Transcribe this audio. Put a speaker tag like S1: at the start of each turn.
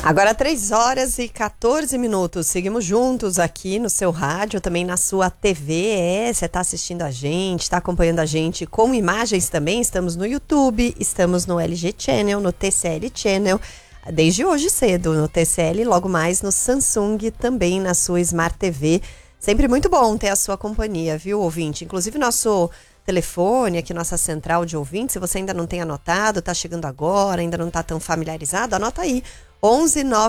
S1: Agora 3h14. Seguimos juntos aqui no seu rádio, também na sua TV. Você está assistindo a gente, está acompanhando a gente com imagens também. Estamos no YouTube, estamos no LG Channel, no TCL Channel, desde hoje cedo no TCL, logo mais no Samsung, também na sua Smart TV. Sempre muito bom ter a sua companhia, viu, ouvinte? Inclusive nosso telefone aqui, nossa central de ouvintes, se você ainda não tem anotado, está chegando agora, ainda não está tão familiarizado, anota aí, 11